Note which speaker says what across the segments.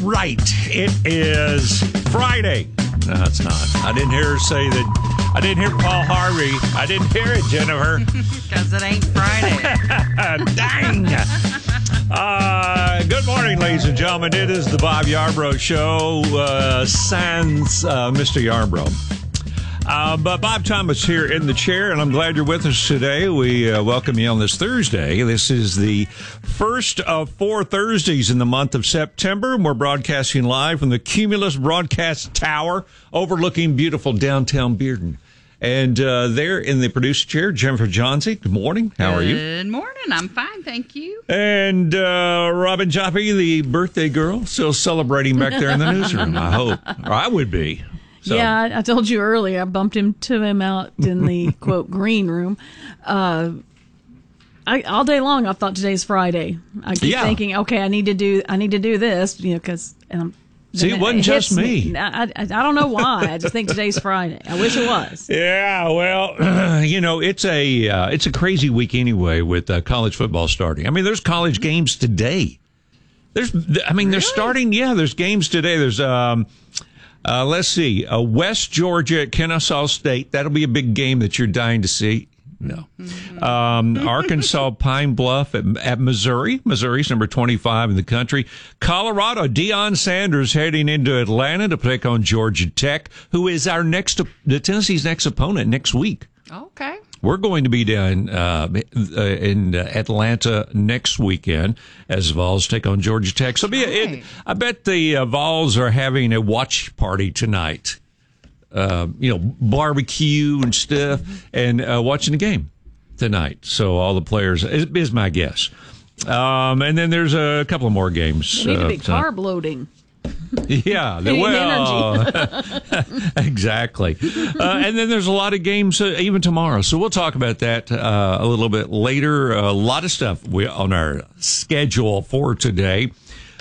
Speaker 1: right. It is Friday. No, it's not. I didn't hear her say that. I didn't hear Paul Harvey. I didn't hear it, Jennifer.
Speaker 2: Because it ain't Friday.
Speaker 1: Dang. Good morning, ladies and gentlemen. It is the Bob Yarbrough Show. Sans Mr. Yarbrough. But Bob Thomas here in the chair, and I'm glad you're with us today. We welcome you on this Thursday. This is the first of 4 Thursdays in the month of September, and we're broadcasting live from the Cumulus Broadcast Tower overlooking beautiful downtown Bearden. And there in the producer chair, Jennifer Johnsey. Good morning. How are you?
Speaker 2: Good morning. I'm fine, thank you.
Speaker 1: And Robin Joppy, the birthday girl, still celebrating back there in the newsroom, I hope. Or I would be. So.
Speaker 3: Yeah, I told you earlier. I bumped him out in the quote green room. All day long I thought today's Friday. I keep thinking, okay, I need to do this, because
Speaker 1: see, it wasn't just me.
Speaker 3: I don't know why. I just think today's Friday. I wish it was.
Speaker 1: Yeah, well, it's a crazy week anyway with college football starting. I mean, there's college games today. They're starting. Yeah, there's games today. There's let's see, West Georgia at Kennesaw State. That'll be a big game that you're dying to see. No. Arkansas Pine Bluff at Missouri. Missouri's number 25 in the country. Colorado, Deion Sanders heading into Atlanta to take on Georgia Tech, who is the Tennessee's next opponent next week.
Speaker 2: Okay.
Speaker 1: We're going to be down in Atlanta next weekend as Vols take on Georgia Tech. So I bet the Vols are having a watch party tonight. Barbecue and stuff, and watching the game tonight. So all the players is my guess. And then there's a couple of more games.
Speaker 3: We need to be carb loading.
Speaker 1: Yeah, exactly. And then there's a lot of games even tomorrow. So we'll talk about that a little bit later. A lot of stuff on our schedule for today.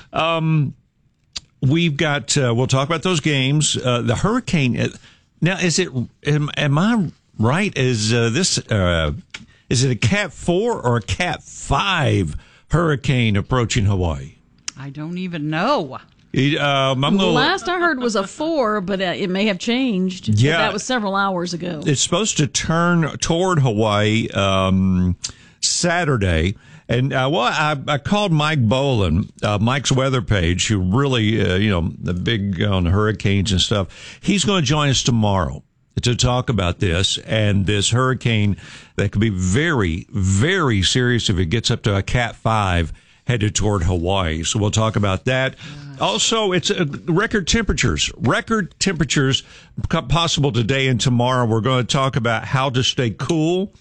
Speaker 1: We've got, we'll talk about those games. The hurricane. Now, am I right? Is it a Cat 4 or a Cat 5 hurricane approaching Hawaii?
Speaker 2: I don't even know.
Speaker 3: Last I heard was a 4, but it may have changed.
Speaker 1: Yeah.
Speaker 3: That was several hours ago.
Speaker 1: It's supposed to turn toward Hawaii Saturday. And, I called Mike Boland, Mike's weather page, who really, the big on hurricanes and stuff. He's going to join us tomorrow to talk about this and this hurricane that could be very, very serious if it gets up to a Cat 5 headed toward Hawaii. So we'll talk about that. Also, it's record temperatures possible today and tomorrow. We're going to talk about how to stay cool.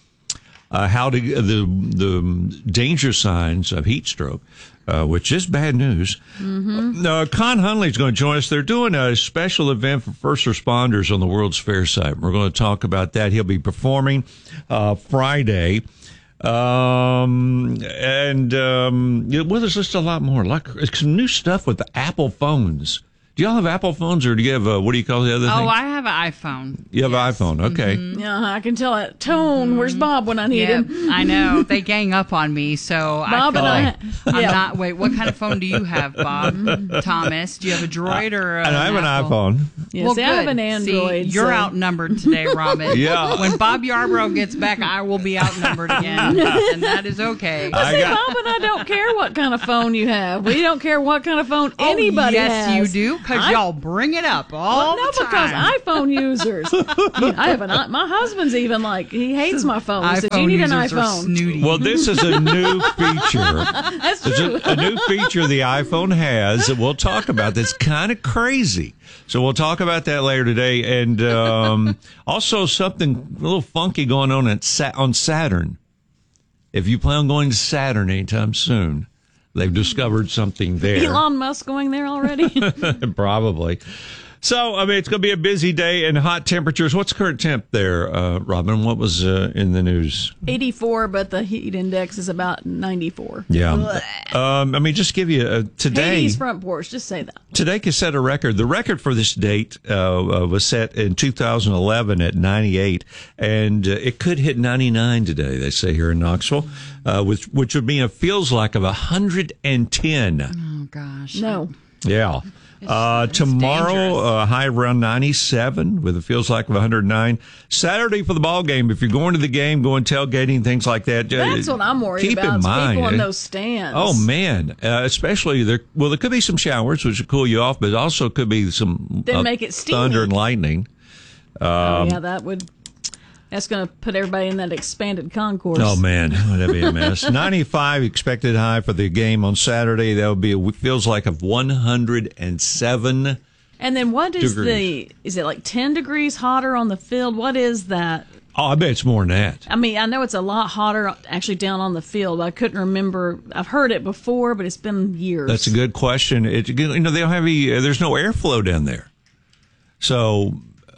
Speaker 1: The danger signs of heat stroke, which is bad news. Mm-hmm. Con Hunley is going to join us. They're doing a special event for first responders on the World's Fair site. We're going to talk about that. He'll be performing Friday. Well, there's just a lot more. Like some new stuff with the Apple phones. Do y'all have Apple phones, or do you have what do you call the other thing?
Speaker 2: Oh, I have an iPhone.
Speaker 1: You have an iPhone, okay.
Speaker 3: Mm-hmm. Yeah, I can tell it. Tone, where's Bob when I need him?
Speaker 2: I know. They gang up on me, so
Speaker 3: Bob
Speaker 2: I'm not. Wait, what kind of phone do you have, Bob? Thomas, do you have a Droid or
Speaker 1: I have an iPhone.
Speaker 3: Yes, well, I have an Android.
Speaker 2: See, you're outnumbered today, Robin.
Speaker 1: Yeah.
Speaker 2: When Bob Yarbrough gets back, I will be outnumbered again, and that is okay.
Speaker 3: Bob and I don't care what kind of phone you have. We don't care what kind of phone anybody has.
Speaker 2: Yes, you do. Because y'all bring it up all the time.
Speaker 3: Because iPhone users. I have my husband's even he hates my phone. He said, you need an iPhone.
Speaker 1: Well, this is a new feature.
Speaker 3: That's true.
Speaker 1: A new feature the iPhone has that we'll talk about that's kind of crazy. So we'll talk about that later today. And also something a little funky going on on Saturn. If you plan on going to Saturn anytime soon, they've discovered something there.
Speaker 3: Elon Musk going there already?
Speaker 1: Probably. So, it's going to be a busy day and hot temperatures. What's the current temp there, Robin? What was in the news?
Speaker 3: 84, but the heat index is about 94.
Speaker 1: Yeah. Just give you today.
Speaker 3: Hades front porch, just say that.
Speaker 1: Today could set a record. The record for this date was set in 2011 at 98, and it could hit 99 today, they say here in Knoxville, which would mean it feels like of 110.
Speaker 2: Oh, gosh.
Speaker 3: No.
Speaker 1: Yeah. Tomorrow, high around 97 with it feels like 109. Saturday for the ball game. If you're going to the game, going tailgating, things like that.
Speaker 3: That's what I'm worried
Speaker 1: keep
Speaker 3: about.
Speaker 1: In mind,
Speaker 3: people in those stands.
Speaker 1: Oh, man. Especially there could be some showers, which will cool you off, but also could be some
Speaker 3: make it steamy.
Speaker 1: Thunder and lightning.
Speaker 3: That's going to put everybody in that expanded concourse.
Speaker 1: Oh, man. That'd be a mess. 95 expected high for the game on Saturday. That would be, feels like, of 107.
Speaker 3: And then what is
Speaker 1: degrees.
Speaker 3: Is it like 10 degrees hotter on the field? What is that?
Speaker 1: Oh, I bet it's more than that.
Speaker 3: I mean, I know it's a lot hotter actually down on the field. But I couldn't remember. I've heard it before, but it's been years.
Speaker 1: That's a good question. They don't have there's no airflow down there. So,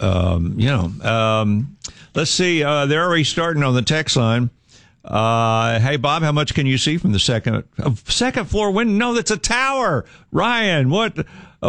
Speaker 1: let's see. They're already starting on the text line. Hey, Bob, how much can you see from the second floor window? No, that's a tower. Ryan, what?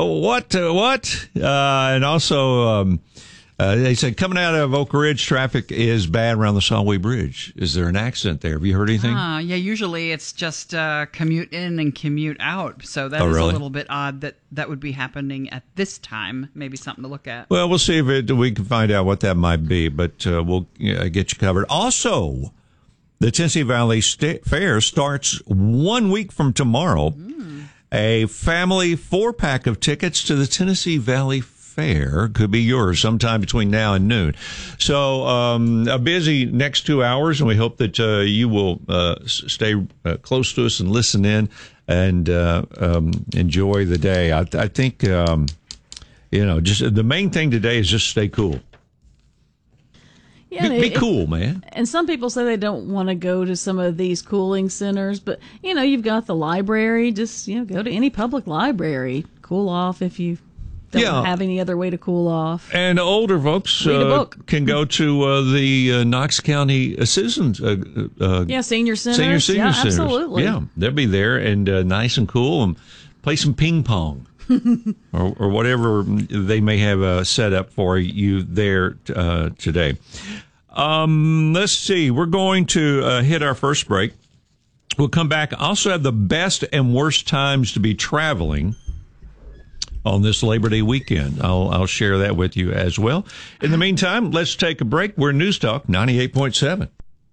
Speaker 1: And also, they said coming out of Oak Ridge, traffic is bad around the Solway Bridge. Is there an accident there? Have you heard anything?
Speaker 2: Yeah, usually it's just commute in and commute out. So that is
Speaker 1: really?
Speaker 2: a little bit odd that would be happening at this time. Maybe something to look at.
Speaker 1: Well, we'll see if we can find out what that might be, but we'll get you covered. Also, the Tennessee Valley State Fair starts 1 week from tomorrow. A family 4-pack of tickets to the Tennessee Valley Fair could be yours sometime between now and noon. So a busy next 2 hours, and we hope that you will stay close to us and listen in and enjoy the day. I think, just the main thing today is just stay cool.
Speaker 3: Yeah,
Speaker 1: be cool, man.
Speaker 3: And some people say they don't want to go to some of these cooling centers, but, you've got the library. Just, go to any public library. Cool off if you don't have any other way to cool off.
Speaker 1: And older folks can go to the Knox County Citizens
Speaker 3: Senior Centers.
Speaker 1: Senior Centers.
Speaker 3: Absolutely.
Speaker 1: Yeah, they'll be there and nice and cool and play some ping pong. or whatever they may have set up for you there today. Let's see. We're going to hit our first break. We'll come back. Also have the best and worst times to be traveling on this Labor Day weekend. I'll share that with you as well. In the meantime, let's take a break. We're News Talk 98.7.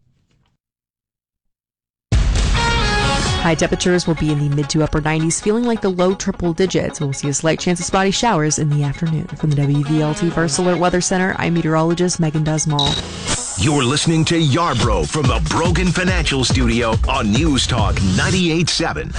Speaker 4: High temperatures will be in the mid to upper 90s, feeling like the low triple digits. We'll see a slight chance of spotty showers in the afternoon. From the WVLT First Alert Weather Center, I'm meteorologist Megan Dusmall.
Speaker 5: You're listening to Yarbrough from the Brogan Financial Studio on News Talk 98.7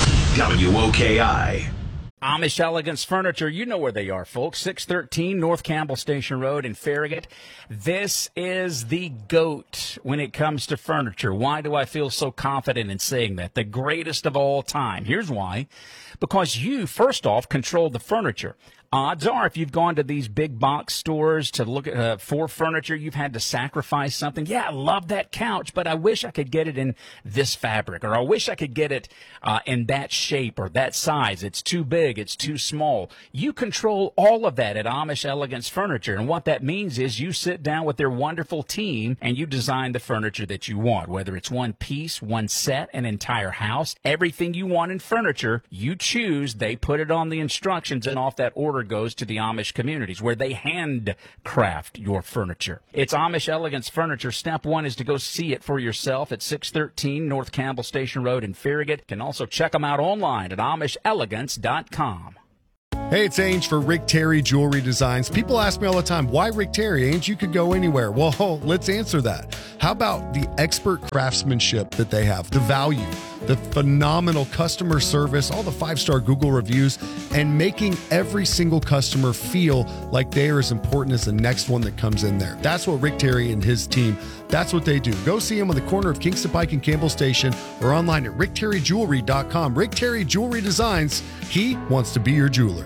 Speaker 5: WOKI.
Speaker 6: Amish Elegance Furniture, you know where they are, folks. 613 North Campbell Station Road in Farragut. This is the GOAT when it comes to furniture. Why do I feel so confident in saying that? The greatest of all time. Here's why. Because you, first off, control the furniture. Odds are, if you've gone to these big box stores to look at for furniture, you've had to sacrifice something. Yeah, I love that couch, but I wish I could get it in this fabric, or I wish I could get it in that shape or that size. It's too big, it's too small. You control all of that at Amish Elegance Furniture, and what that means is you sit down with their wonderful team and you design the furniture that you want, whether it's one piece, one set, an entire house, everything you want in furniture, you choose. They put it on the instructions, and off that order goes to the Amish communities where they handcraft your furniture. It's Amish Elegance Furniture. Step one is to go see it for yourself at 613 North Campbell Station Road in Farragut. You can also check them out online at AmishElegance.com.
Speaker 7: Hey, it's Ange for Rick Terry Jewelry Designs. People ask me all the time, why Rick Terry? Ange, you could go anywhere. Well, let's answer that. How about the expert craftsmanship that they have, the value, the phenomenal customer service, all the 5-star Google reviews, and making every single customer feel like they are as important as the next one that comes in there. That's what Rick Terry and his team, that's what they do. Go see him on the corner of Kingston Pike and Campbell Station or online at rickterryjewelry.com. Rick Terry Jewelry Designs, he wants to be your jeweler.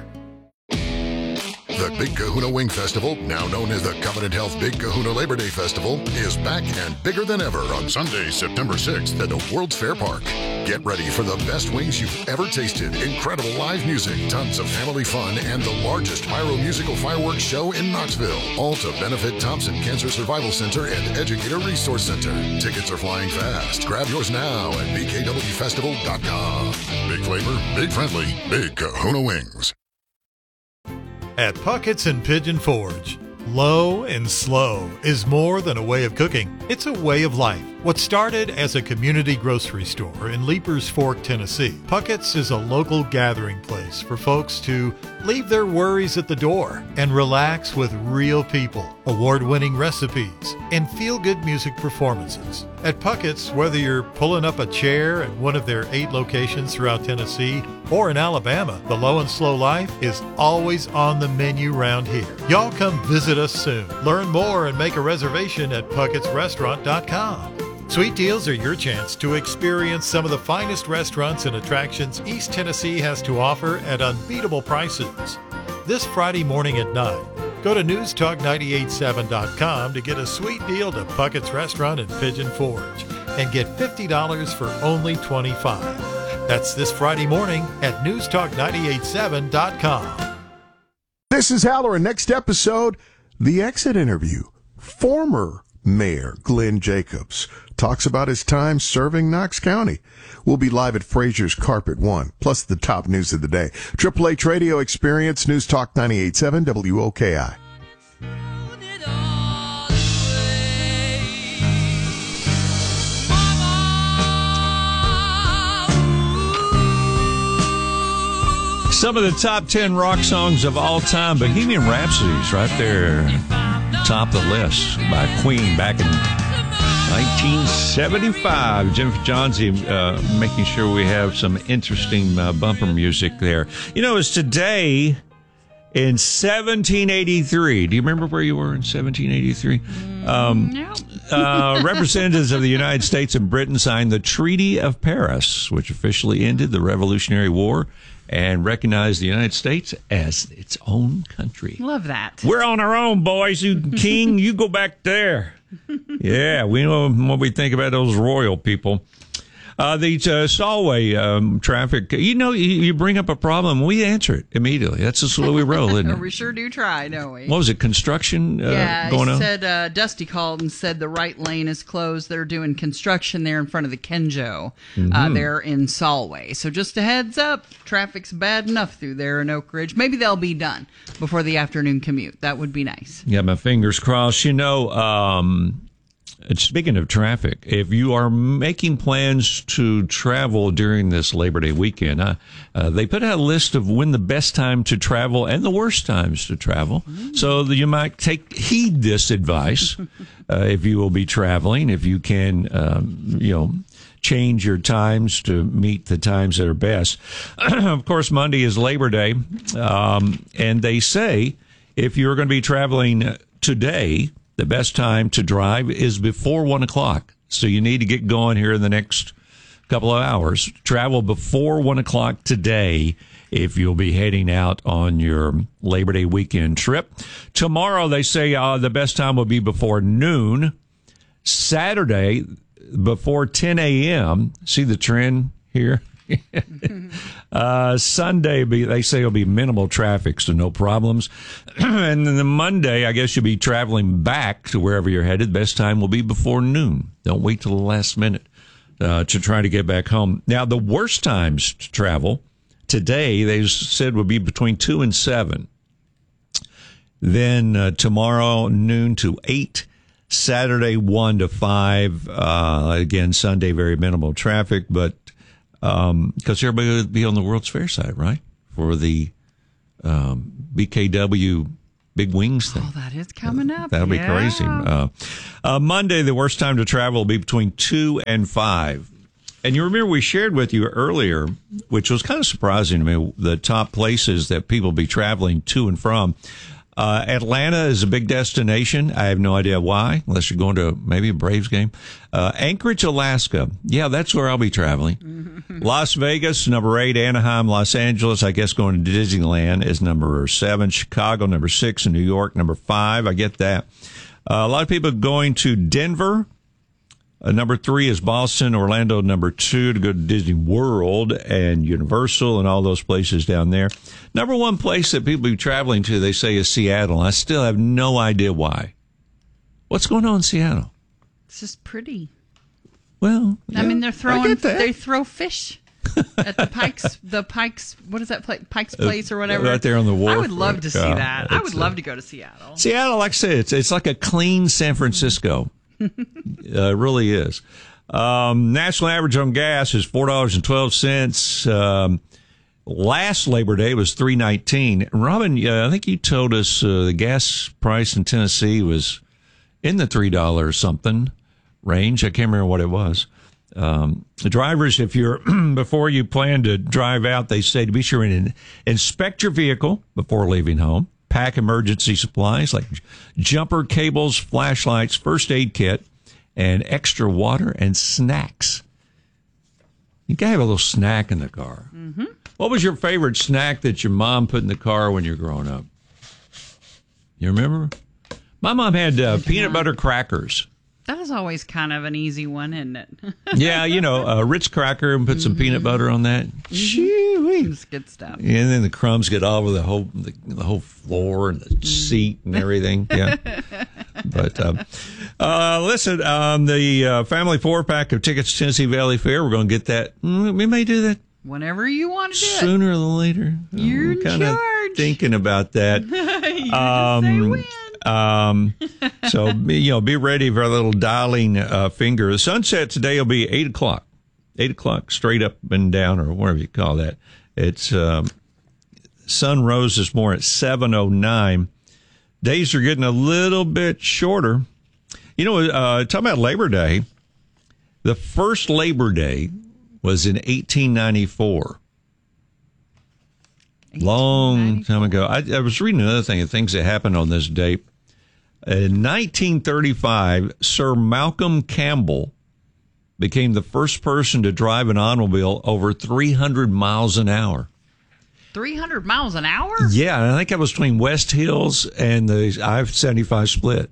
Speaker 8: The Big Kahuna Wing Festival, now known as the Covenant Health Big Kahuna Labor Day Festival, is back and bigger than ever on Sunday, September 6th at the World's Fair Park. Get ready for the best wings you've ever tasted, incredible live music, tons of family fun, and the largest pyro-musical fireworks show in Knoxville. All to benefit Thompson Cancer Survival Center and Educator Resource Center. Tickets are flying fast. Grab yours now at bkwfestival.com. Big flavor, big friendly, Big Kahuna Wings.
Speaker 9: at Puckett's and Pigeon Forge. Low and slow is more than a way of cooking. It's a way of life. What started as a community grocery store in Leapers Fork, Tennessee, Puckett's is a local gathering place for folks to leave their worries at the door and relax with real people, award-winning recipes, and feel-good music performances. At Puckett's, whether you're pulling up a chair at one of their 8 locations throughout Tennessee or in Alabama, the low and slow life is always on the menu around here. Y'all come visit us soon. Learn more and make a reservation at puckettsrestaurant.com. Sweet deals are your chance to experience some of the finest restaurants and attractions East Tennessee has to offer at unbeatable prices. This Friday morning at 9, go to newstalk987.com to get a sweet deal to Puckett's Restaurant in Pigeon Forge and get $50 for only $25. That's this Friday morning at newstalk987.com.
Speaker 10: This is Halloran. Next episode, the exit interview. Former Mayor Glenn Jacobs talks about his time serving Knox County. We'll be live at Frazier's Carpet One, plus the top news of the day. Triple H Radio Experience, News Talk 98.7 WOKI.
Speaker 1: Some of the top 10 rock songs of all time. Bohemian Rhapsody's right there, top of the list by Queen back in 1975. Jennifer Johnsey making sure we have some interesting bumper music there. You know, it's today in 1783. Do you remember where you were in 1783?
Speaker 2: No.
Speaker 1: Representatives of the United States and Britain signed the Treaty of Paris, which officially ended the Revolutionary War and recognized the United States as its own country.
Speaker 2: Love that.
Speaker 1: We're on our own, boys. King, you go back there. Yeah, we know what we think about those royal people. The Solway traffic, you bring up a problem, we answer it immediately. That's just the way we roll, isn't it?
Speaker 2: We sure do try, don't we?
Speaker 1: What was it, construction going on?
Speaker 2: Yeah, he said, Dusty called and said the right lane is closed. They're doing construction there in front of the Kenjo. There in Solway. So just a heads up, traffic's bad enough through there in Oak Ridge. Maybe they'll be done before the afternoon commute. That would be nice.
Speaker 1: Yeah, my fingers crossed. Speaking of traffic, if you are making plans to travel during this Labor Day weekend, they put out a list of when the best time to travel and the worst times to travel. So that you might heed this advice if you will be traveling, if you can, change your times to meet the times that are best. Of course, Monday is Labor Day, and they say if you're going to be traveling today, the best time to drive is before 1 o'clock. So you need to get going here in the next couple of hours. Travel before 1 o'clock today if you'll be heading out on your Labor Day weekend trip. Tomorrow, they say the best time will be before noon. Saturday, before 10 a.m. See the trend here? Sunday, they say it'll be minimal traffic, so no problems. And then the Monday, I guess you'll be traveling back to wherever you're headed. Best time will be before noon. Don't wait till the last minute to try to get back home. Now, the worst times to travel today, they said would be between 2 and 7. Then tomorrow, noon to 8. Saturday, 1 to 5. Again, Sunday, very minimal traffic, but because everybody will be on the World's Fair side, right? For the BKW Big Wings thing.
Speaker 2: Oh, that is coming up.
Speaker 1: That'll be crazy. Monday, the worst time to travel will be between 2 and 5. And you remember we shared with you earlier, which was kind of surprising to me, the top places that people will be traveling to and from. Atlanta is a big destination. I have no idea why, unless you're going to maybe a Braves game. Anchorage, Alaska. Yeah, that's where I'll be traveling. Las Vegas, number 8. Anaheim, Los Angeles, I guess going to Disneyland is number 7. Chicago, number 6. And New York, number 5. I get that. A lot of people going to Denver. Number 3 is Boston. Orlando, number 2, to go to Disney World and Universal and all those places down there. Number 1 place that people be traveling to, they say, is Seattle. I still have no idea why. What's going on in Seattle?
Speaker 2: It's just pretty.
Speaker 1: Well,
Speaker 2: I mean, they throw fish. at the Pikes, what is that place? Pikes Place or whatever?
Speaker 1: Right there on the wharf.
Speaker 2: I would love to see that. I would love to go to Seattle.
Speaker 1: Seattle, like I said, it's like a clean San Francisco. It really is. National average on gas is $4.12. Last Labor Day was $3.19. Robin, I think you told us the gas price in Tennessee was in the $3 something range. I can't remember what it was. The drivers, if you're before you plan to drive out, they say to be sure and inspect your vehicle before leaving home. Pack emergency supplies like jumper cables, flashlights, first aid kit, and extra water and snacks. You gotta have a little snack in the car. Mm-hmm. What was your favorite snack that your mom put in the car when you were growing up? You remember? My mom had peanut butter crackers.
Speaker 2: That is always kind of an easy one, isn't it?
Speaker 1: Yeah, a Ritz cracker and put some peanut butter on that.
Speaker 2: It's good stuff.
Speaker 1: And then the crumbs get all over the whole floor and the seat and everything. Yeah. But listen, the family 4-pack of tickets to Tennessee Valley Fair, we're going to get that. We may do that
Speaker 2: whenever you want to do it.
Speaker 1: Sooner than later.
Speaker 2: You're in charge.
Speaker 1: Thinking about that.
Speaker 2: You just say when.
Speaker 1: So, be ready for a little dialing finger. The sunset today will be 8 o'clock. 8 o'clock, straight up and down, or whatever you call that. It's sun rose this morning at 7:09. Days are getting a little bit shorter. Talking about Labor Day, the first Labor Day was in 1894. Long time ago. I was reading another thing of things that happened on this date. In 1935, Sir Malcolm Campbell became the first person to drive an automobile over 300 miles an hour.
Speaker 2: 300 miles an hour?
Speaker 1: Yeah, and I think that was between West Hills and the I-75 split.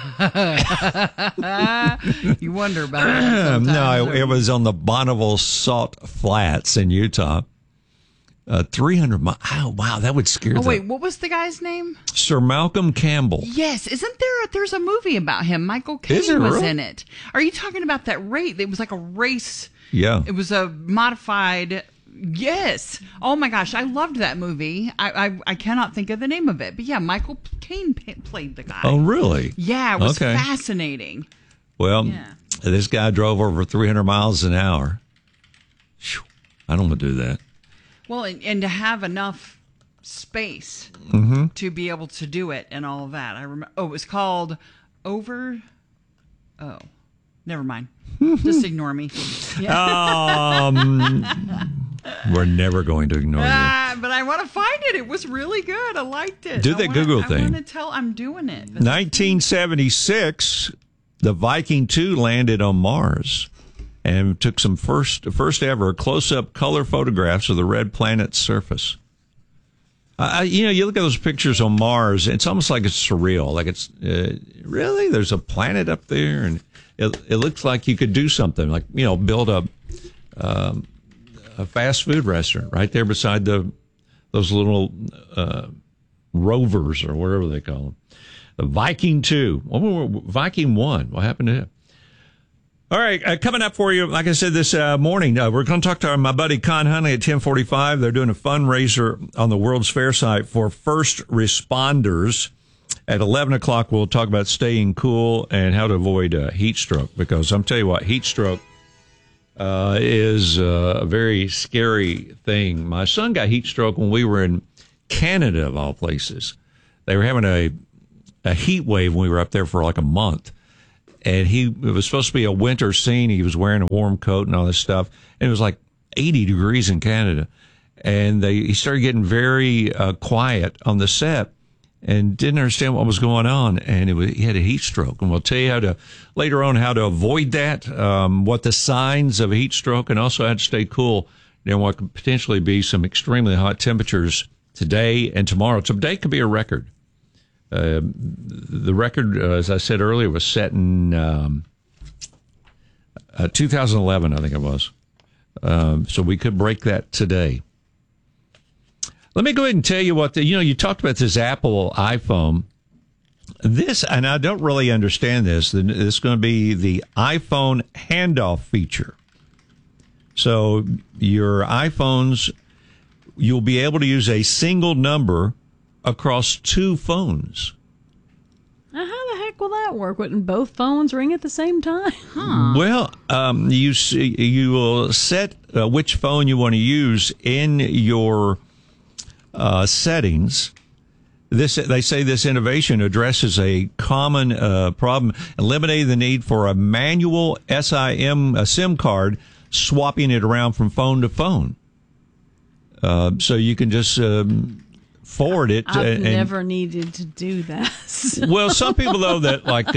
Speaker 2: You wonder about that.
Speaker 1: No, it was on the Bonneville Salt Flats in Utah. 300 miles. Oh, wow, that would scare them.
Speaker 2: Oh, wait, what was the guy's name?
Speaker 1: Sir Malcolm Campbell.
Speaker 2: Yes, there's a movie about him. Michael Caine was in it. Are you talking about that race? It was like a race.
Speaker 1: Yeah.
Speaker 2: It was a modified. Yes. Oh my gosh, I loved that movie. I cannot think of the name of it, but yeah, Michael Caine played the guy.
Speaker 1: Oh, really?
Speaker 2: Yeah, it was fascinating.
Speaker 1: Well, this guy drove over 300 miles an hour. I don't want to do that.
Speaker 2: Well, and to have enough space to be able to do it and all of that. I remember. Oh, it was called Over. Oh, never mind. Just ignore me. Yeah.
Speaker 1: We're never going to ignore you.
Speaker 2: But I want to find it. It was really good. I liked it.
Speaker 1: Do the Google thing.
Speaker 2: I want to tell. I'm doing it.
Speaker 1: 1976, the Viking 2 landed on Mars and took some first ever close-up color photographs of the red planet's surface. You look at those pictures on Mars, it's almost like it's surreal. Like it's really, there's a planet up there, and it looks like you could do something like build a fast food restaurant right there beside those little rovers or whatever they call them. The Viking 2, Viking 1. What happened to it? All right, coming up for you, like I said this morning, we're going to talk to my buddy Con Huntley at 10:45. They're doing a fundraiser on the World's Fair site for first responders. At 11 o'clock, we'll talk about staying cool and how to avoid heat stroke, because I'm telling you what, heat stroke is a very scary thing. My son got heat stroke when we were in Canada, of all places. They were having a heat wave when we were up there for like a month. And it was supposed to be a winter scene. He was wearing a warm coat and all this stuff. And it was like 80 degrees in Canada. And he started getting very quiet on the set and didn't understand what was going on. And he had a heat stroke. And we'll tell you later on how to avoid that, what the signs of a heat stroke, and also how to stay cool. And what could potentially be some extremely hot temperatures today and tomorrow. Today could be a record. The record, as I said earlier, was set in 2011, I think it was. So we could break that today. Let me go ahead and tell you what you talked about this Apple iPhone. This, and I don't really understand this. This is going to be the iPhone handoff feature. So your iPhones, you'll be able to use a single number across two phones.
Speaker 3: Now, how the heck will that work? Wouldn't both phones ring at the same time?
Speaker 1: Well, you will set which phone you want to use in your settings. They say this innovation addresses a common problem, eliminating the need for a manual SIM card, swapping it around from phone to phone. So you can just forward it.
Speaker 3: I've never needed to do that. So.
Speaker 1: Well, some people, though, that like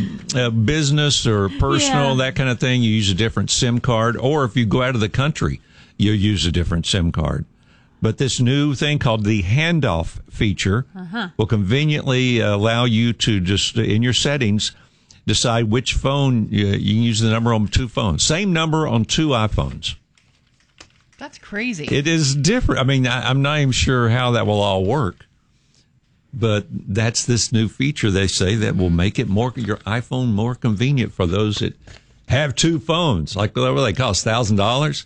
Speaker 1: business or personal, that kind of thing, you use a different SIM card. Or if you go out of the country, you use a different SIM card. But this new thing called the handoff feature will conveniently allow you to just, in your settings, decide which phone you can use the number on two phones. Same number on two iPhones.
Speaker 2: That's crazy.
Speaker 1: It is different. I mean, I'm not even sure how that will all work. But that's this new feature, they say, that will make it your iPhone more convenient for those that have two phones. Like, whatever they cost, $1,000?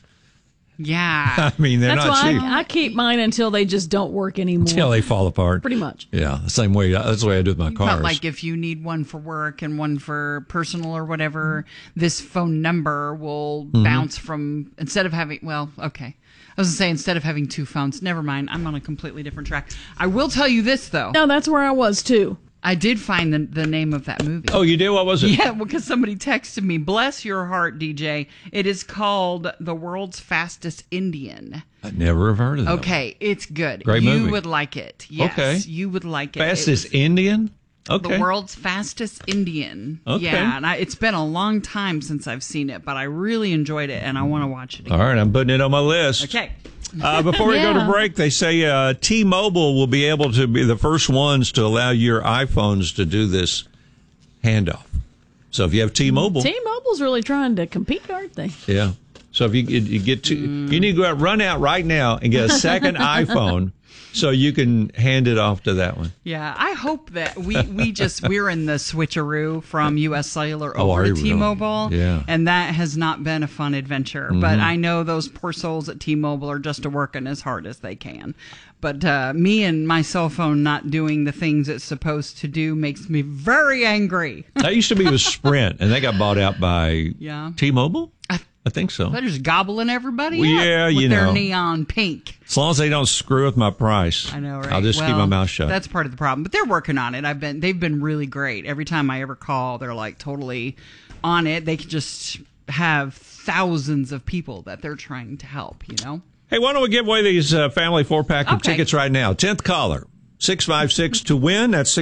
Speaker 2: Yeah.
Speaker 1: I mean, that's not cheap.
Speaker 3: I keep mine until they just don't work anymore.
Speaker 1: Until they fall apart.
Speaker 3: Pretty much.
Speaker 1: Yeah, the same way. That's the way I do with my cars.
Speaker 2: But like if you need one for work and one for personal or whatever, this phone number will bounce from, instead of having, well, okay. I was going to say, instead of having two phones, never mind. I'm on a completely different track. I will tell you this, though.
Speaker 3: No, that's where I was, too.
Speaker 2: I did find the name of that movie.
Speaker 1: Oh, you did? What was it?
Speaker 2: Yeah, because somebody texted me. Bless your heart, DJ. It is called The World's Fastest Indian.
Speaker 1: I never have heard of that.
Speaker 2: Okay, it's good.
Speaker 1: Great movie.
Speaker 2: You would like it. Yes,
Speaker 1: okay.
Speaker 2: You would like it.
Speaker 1: Fastest Indian? Okay.
Speaker 2: The World's Fastest Indian.
Speaker 1: Okay.
Speaker 2: Yeah, and it's been a long time since I've seen it, but I really enjoyed it, and I want to watch it again.
Speaker 1: All right, I'm putting it on my list.
Speaker 2: Okay.
Speaker 1: Before we go to break, they say T-Mobile will be able to be the first ones to allow your iPhones to do this handoff. So if you have T-Mobile.
Speaker 3: T-Mobile's really trying to compete, aren't they?
Speaker 1: Yeah. So if you get to, you need to go out, run out right now and get a second iPhone so you can hand it off to that one.
Speaker 2: Yeah, I hope that we're in the switcheroo from U.S. Cellular
Speaker 1: Oh,
Speaker 2: over
Speaker 1: are
Speaker 2: to
Speaker 1: you
Speaker 2: T-Mobile,
Speaker 1: really? Yeah.
Speaker 2: and that has not been a fun adventure. But I know those poor souls at T-Mobile are just working as hard as they can. But me and my cell phone not doing the things it's supposed to do makes me very angry.
Speaker 1: That used to be with Sprint, and they got bought out by T-Mobile? I think so.
Speaker 2: They're just gobbling everybody
Speaker 1: Well,
Speaker 2: up
Speaker 1: yeah,
Speaker 2: with
Speaker 1: you
Speaker 2: their
Speaker 1: know.
Speaker 2: neon pink.
Speaker 1: As long as they don't screw with my price.
Speaker 2: I know, right?
Speaker 1: I'll just keep my mouth shut.
Speaker 2: That's part of the problem. But they're working on it. They've been really great. Every time I ever call, they're like totally on it. They can just have thousands of people that they're trying to help, you know?
Speaker 1: Hey, why don't we give away these family 4-pack of tickets right now? 10th caller, 656 to win. That's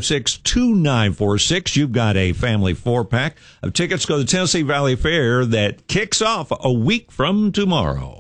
Speaker 1: 656-2946. You've got a family 4-pack of tickets to the Tennessee Valley Fair that kicks off a week from tomorrow.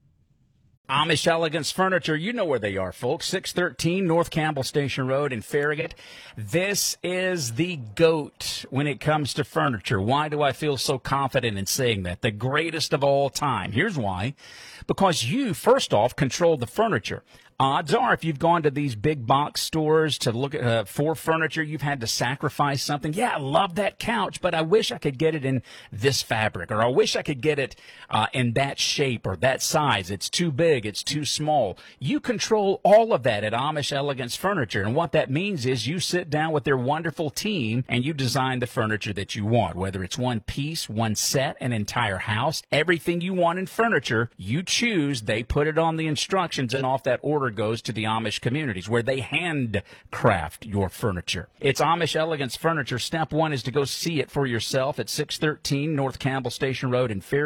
Speaker 6: Amish Elegance Furniture, you know where they are, folks. 613 North Campbell Station Road in Farragut. This is the GOAT when it comes to furniture. Why do I feel so confident in saying that? The greatest of all time. Here's why. Because you, first off, control the furniture. Odds are, if you've gone to these big box stores to look at for furniture, you've had to sacrifice something. Yeah, I love that couch, but I wish I could get it in this fabric, or I wish I could get it in that shape or that size. It's too big, it's too small. You control all of that at Amish Elegance Furniture, and what that means is you sit down with their wonderful team and you design the furniture that you want, whether it's one piece, one set, an entire house, everything you want in furniture, you choose. They put it on the instructions, and off that order goes to the Amish communities where they handcraft your furniture. It's Amish Elegance Furniture. Step one is to go see it for yourself at 613 North Campbell Station Road in Fairfield.